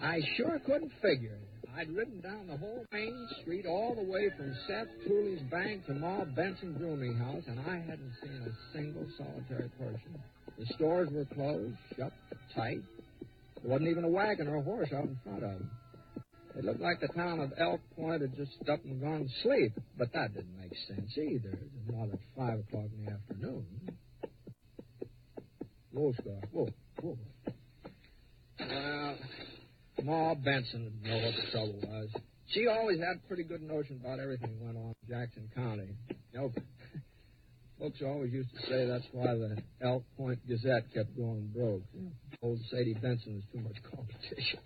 I sure couldn't figure it. I'd ridden down the whole main street all the way from Seth Cooley's bank to Ma Benson's rooming house, and I hadn't seen a single solitary person. The stores were closed, shut tight. There wasn't even a wagon or a horse out in front of them. It looked like the town of Elk Point had just up and gone to sleep, but that didn't make sense either. It was not at 5 o'clock in the afternoon. Whoa, Scott. Whoa. Well, Ma Benson would know what the trouble was. She always had a pretty good notion about everything that went on in Jackson County. You know, folks always used to say that's why the Elk Point Gazette kept going broke. Old Sadie Benson was too much competition.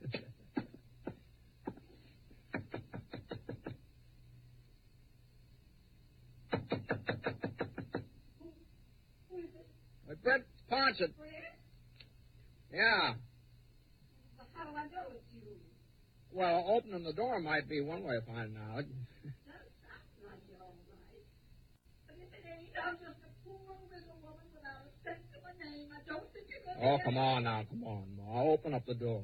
Brett Ponset. Yeah. How do I know it's you? Well, opening the door might be one way of finding out. That sounds like you're all right. But if it ain't, I'm just a poor little woman without a cent to my name. I don't think you're going to... Oh, come on, Ma. Open up the door.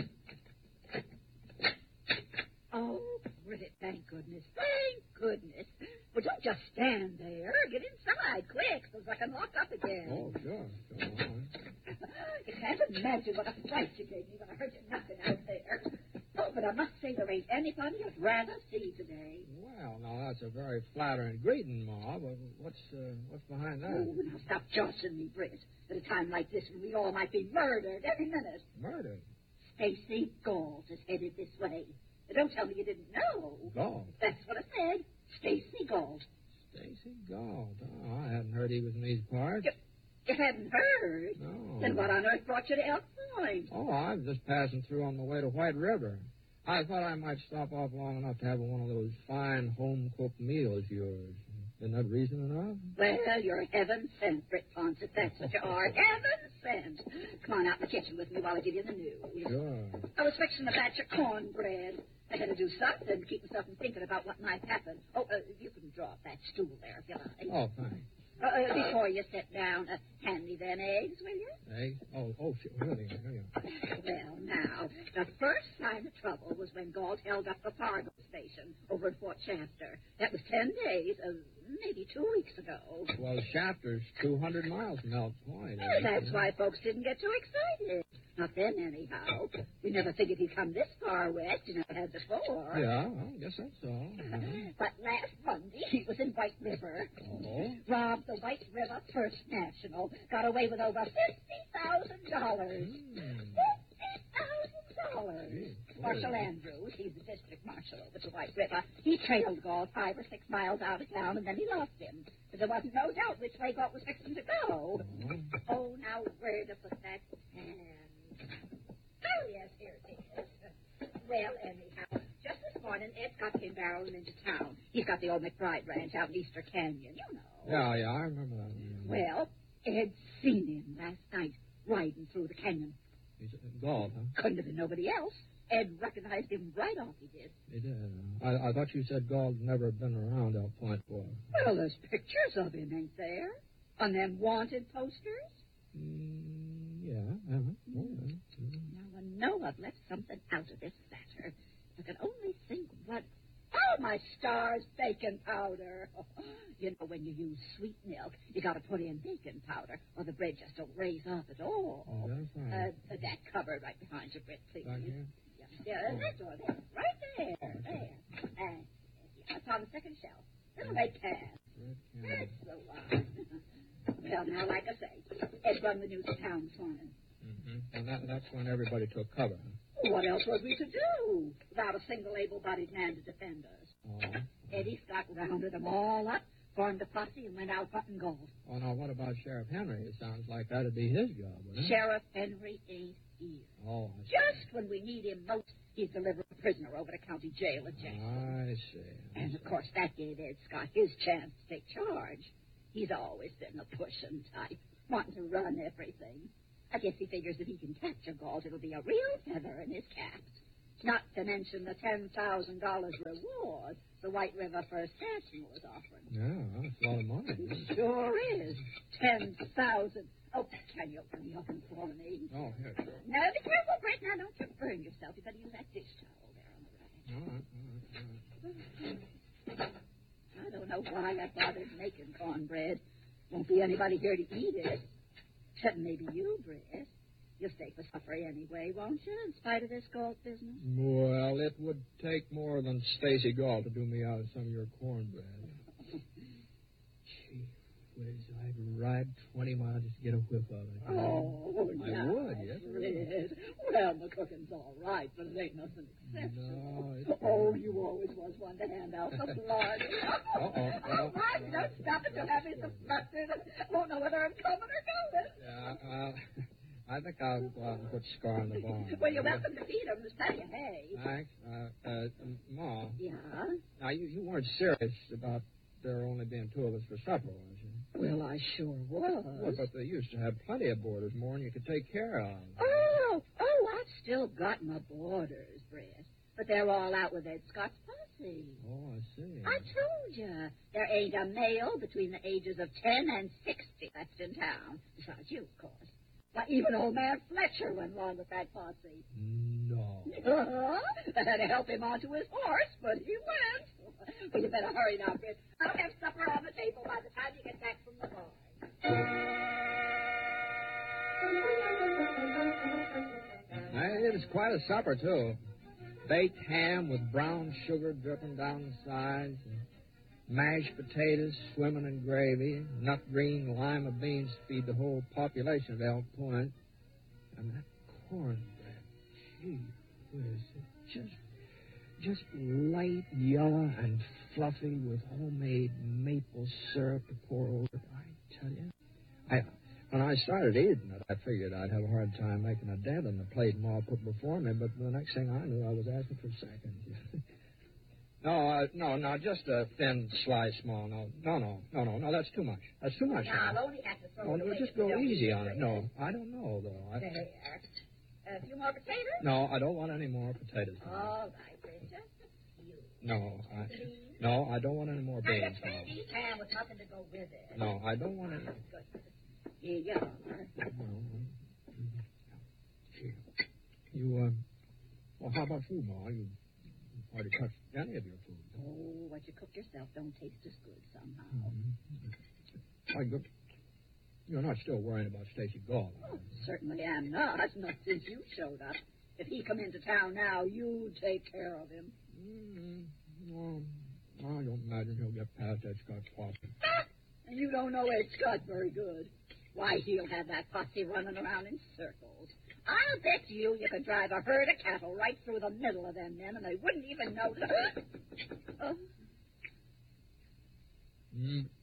Oh, Bridget, thank goodness. Thank goodness. Well, don't just stand there. Get inside, quick, so I can lock up again. Oh, sure. You can't imagine what a fright you gave me when I heard you knocking out there. Oh, but I must say there ain't anybody I'd rather see today. Well, now, that's a very flattering greeting, Ma, but what's behind that? Oh, now stop jostling me, Britt. At a time like this when we all might be murdered every minute. Murdered? Stacy Galt is headed this way. Don't tell me you didn't know. Galt? That's what I said. Stacy Galt. Stacy Galt. Oh, I hadn't heard he was in these parts. You hadn't heard? No. Then what on earth brought you to Elk Point? Oh, I was just passing through on the way to White River. I thought I might stop off long enough to have one of those fine home-cooked meals of yours. Isn't that reason enough? Well, you're heaven sent, Britt Ponset. That's what you are. Heaven sent. Come on out in the kitchen with me while I give you the news. Sure. I was fixing a batch of cornbread. I had to do something to keep myself from thinking about what might happen. Oh, you can draw up that stool there if you like. Oh, thanks. Before you sit down, hand me them eggs, will you? Eggs? Oh, shit. Really? Well, now, the first sign of trouble was when Galt held up the Fargo station over at Fort Shafter. That was 10 days, maybe 2 weeks ago. Well, Shafter's 200 miles from Elk Point. That's why folks didn't get too excited. Not then, anyhow. We never figured he'd come this far west. You never had before. Yeah, well, I guess that's so. But last Monday, he was in White River. Oh? Robbed the White River First National. Got away with over $50,000. $50,000. Marshal Andrews, he's the district marshal over to White River. He trailed Galt 5 or 6 miles out of town, and then he lost him. But there wasn't no doubt which way Galt was fixing to go. Oh, now where to put that hand? Oh, yes, here it is. Well, anyhow, just this morning, Ed Scott came barreling into town. He's got the old McBride ranch out in Easter Canyon, you know. Yeah, I remember that. Well, Ed seen him last night riding through the canyon. He's Galt, huh? Couldn't have been nobody else. Ed recognized him right off, he did. He did. I thought you said Galt had never been around Elk Point before. Well, there's pictures of him, ain't there? On them wanted posters? Yeah. Oh, yeah. Now, I know I've left something out of this matter. I can only think what... Oh, my stars, bacon powder. You know, when you use sweet milk, you got to put in bacon powder, or the bread just don't raise up at all. Oh, that's right. That cupboard right behind you, Britt, please. Right here? Yeah, that door there. Right there. There. It's on the second shelf. Little red can. That's the one. Well, now, like I say, Ed run the news of town this morning. Mm-hmm. And that's when everybody took cover, huh? What else was we to do without a single able-bodied man to defend us? Oh. Eddie Scott rounded them all up, formed a posse, and went out hunting Galt. Oh, now, what about Sheriff Henry? It sounds like that'd be his job, wouldn't it? Sheriff Henry ain't here. Oh, I see. Just when we need him most, he's delivered a prisoner over to county jail in Jackson. I see. And, of course, that gave Ed Scott his chance to take charge. He's always been a pushing type, wanting to run everything. I guess he figures if he can capture Galt, it'll be a real feather in his cap. Not to mention the $10,000 reward the White River First National is offering. Yeah, that's a lot of money. It sure is. 10,000. Oh, can you open the oven for me? Oh, here, sure. Now, be careful, Britt. Now, don't you burned yourself. You better use that dish towel there on the right. All right. I don't know why I bothered making cornbread. Won't be anybody here to eat it. Except maybe you, Britt. You'll stay for supper anyway, won't you, in spite of this golf business? Well, it would take more than Stacy Gall to do me out of some of your cornbread. Gee whiz, I'd ride 20 miles just to get a whiff of it. Oh, I would, yes. Britt. Well, the cooking's all right, but it ain't nothing exceptional. No, it's... Oh, you always was one to hand out the blood. I'm just stopping to have me some mustard. Won't know whether I'm coming or going. I think I'll go out and put Scar on the bone. Well, you're welcome to feed him. There's plenty of hay. Thanks. Ma. Yeah? Now, you weren't serious about there only being two of us for supper, was you? Well, I sure was. Well, but they used to have plenty of boarders, more than you could take care of. Oh, I've still got my boarders, Britt. But they're all out with Ed Scott's posse. Oh, I see. I told you. There ain't a male between the ages of 10 and 60 left in town. Besides you, of course. Why, even old man Fletcher went along with that posse. No. They had to help him onto his horse, but he went. Well, you better hurry now, Britt. I'll have supper on the table by the time you get back from the bar. It was quite a supper, too. Baked ham with brown sugar dripping down the sides, and mashed potatoes swimming in gravy, nut green lima beans to feed the whole population of Elk Point, and that cornbread, gee whiz, just light yellow and fluffy with homemade maple syrup to pour over it. I tell you, when I started eating it, I figured I'd have a hard time making a dent in the plate Ma put before me, but the next thing I knew, I was asking for seconds. No, just a thin slice, small. No, that's too much. That's too much. Now, I'll only have to throw it away. Just go easy on it. No, I don't know, though. There. A few more potatoes? No, I don't want any more potatoes. All right, then, just a few. No, I don't want any more beans. No. Ham with nothing to go with it. No, I don't want any. Good. Here you are. Well, how about food, Ma? You hardly touched any of your food. Oh, what you cook yourself don't taste as good somehow. Mm-hmm. You're not still worrying about Stacy Gall. Oh, certainly am not since you showed up. If he come into town now, you take care of him. Well, I don't imagine he'll get past Ed Scott's posse. And you don't know Ed Scott very good. Why, he'll have that posse running around in circles. I'll bet you could drive a herd of cattle right through the middle of them men, and they wouldn't even know. You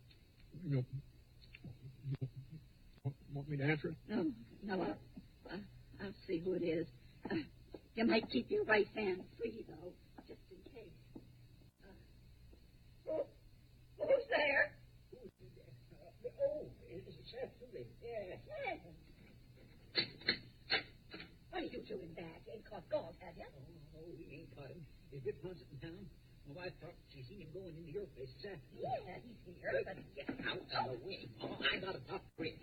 want me to answer it? No, I'll see who it is. You might keep your right hand free, though, just in case. Who's there? It's Chef Dooley. Yes. What are you doing back? You ain't caught Galt, have you? Oh, we ain't caught him. Is Rip Ponset in town? My wife thought she seen him going into your place this afternoon. Yeah, he's here, but Get out of the way. Oh, I got to talk to Rip.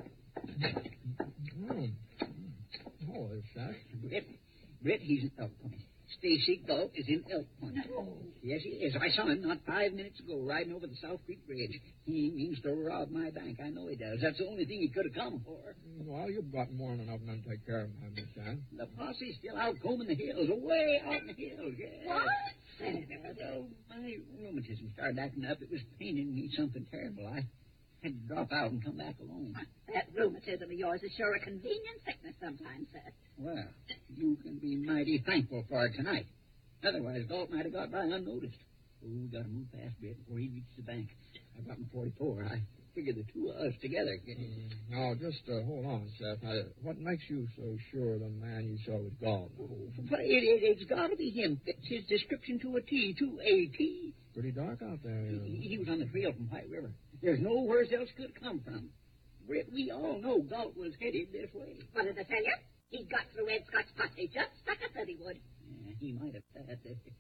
Oh, there's that. Rip, he's in Elk Point. Stacy Galt is in Elk Point. Oh. Yes, he is. I saw him not 5 minutes ago riding over the South Creek Bridge. He means to rob my bank. I know he does. That's the only thing he could have come for. Well, you've got more than enough men to take care of him, Miss Ann. The posse's still out combing the hills, away out in the hills. Yes. What? Well, my rheumatism started acting up. It was paining me something terrible. I had to drop out and come back alone. That rheumatism of yours is sure a convenient sickness sometimes, sir. Well, you can be mighty thankful for it tonight. Otherwise, Galt might have got by unnoticed. Oh, we got to move fast a bit before he reaches the bank. I got him 44. I figure the two of us together can... No, just hold on, Seth. What makes you so sure the man you saw was Galt? But it's got to be him. Fits his description to a T, to a T. Pretty dark out there, you know. He was on the trail from White River. There's nowhere else could have come from. We all know Galt was headed this way. What did I tell you? He got through Ed Scott's posse just like I said he would. Yeah, he might have.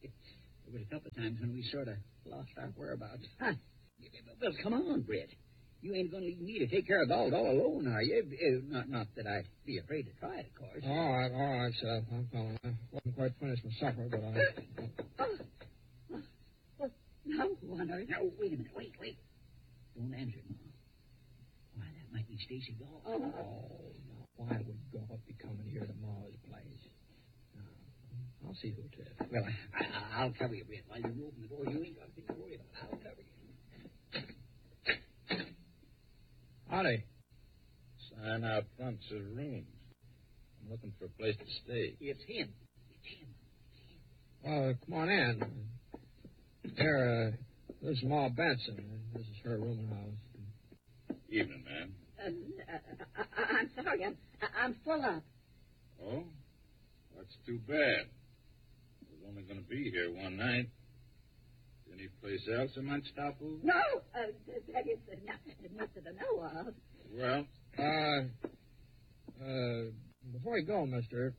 There was a couple of times when we sort of lost our whereabouts. Well, come on, Britt. You ain't going to leave me to take care of Galt all alone, are you? Not that I'd be afraid to try it, of course. All right, Seth. I'm coming. I wasn't quite finished my supper, but Well, now who on earth? No, wait a minute. Wait. Don't answer it, Ma. Why, that might be Stacy Galt. Oh, now, why would Galt be coming here to Ma's place? I'll see who it is. Well, I'll cover you, Brett. While you open the door, you ain't got anything to worry about. I'll cover you. Howdy. Sign out front says rooms. I'm looking for a place to stay. It's him. Well, come on in. Here, this is Ma Benson. This is her rooming house. Evening, ma'am. I'm sorry. I'm full up. Oh? That's too bad. I was only going to be here one night. Any place else I might stop over? No, that is not that I know of. Well, before you go, mister,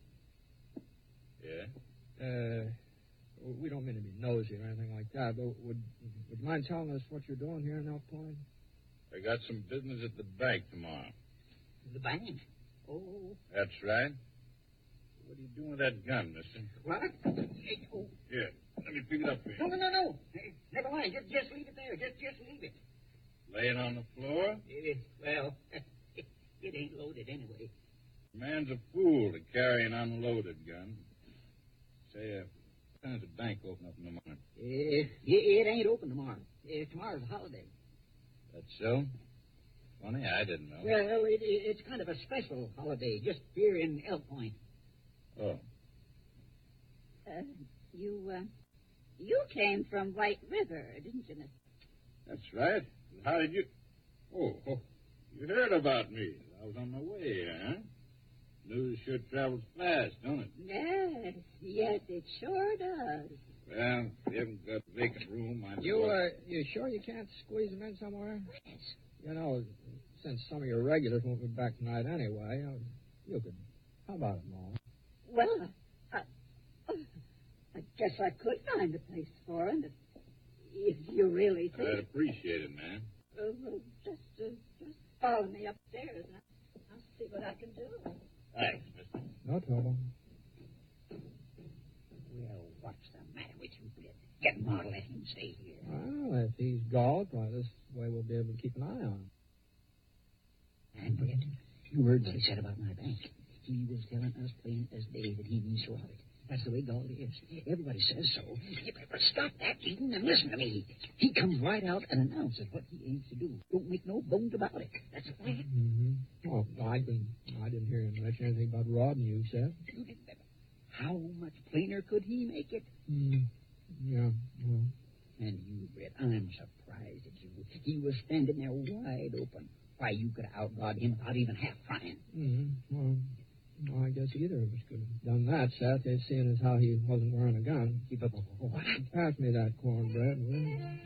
yeah? we don't mean to be nosy or anything like that, but would you mind telling us what you're doing here in Elk Point? I got some business at the bank tomorrow. The bank? Oh. That's right. What are you doing with that gun, mister? What? Oh. Here, let me pick it up for you. No. Hey, never mind. Just leave it there. Just leave it. Lay it on the floor? Well, it ain't loaded anyway. A man's a fool to carry an unloaded gun. Say, what time's the bank open up in the morning? It ain't open tomorrow. Tomorrow's a holiday. That's so? Funny, I didn't know. Well, it's kind of a special holiday just here in Elk Point. Oh. You came from White River, didn't you, Miss? That's right. How did you... Oh, you heard about me. I was on my way, huh? News sure travels fast, don't it? Yes, it sure does. Well, if you haven't got a vacant room, I'm... You sure you can't squeeze them in somewhere? Yes. You know, since some of your regulars won't be back tonight anyway, you could... How about it, Ma? Well, I guess I could find a place for him if you really think. I'd appreciate it, man. Well, just follow me upstairs, and I'll see what I can do. Thanks, mister. No trouble. Well, what's the matter with you, Britt? Get Ma to let him stay here. Well, if he's Galt, why, this way we'll be able to keep an eye on him. And, Britt, you heard what he said about my bank. He was telling us plain as day that he means to rob it. That's the way Galt is. Everybody says so. You better stop acting and listen to me. He comes right out and announces what he aims to do. Don't make no bones about it. That's a fact. Mm-hmm. Well, I didn't hear him mention anything about robbing you, Seth. You didn't. How much plainer could he make it? Yeah, well. And you, Britt, I'm surprised at you. He was standing there wide open. Why, you could have outgawed him without even half trying. Well, I guess either of us could have done that, Seth, seeing as how he wasn't wearing a gun. What? Pass me that cornbread, will you?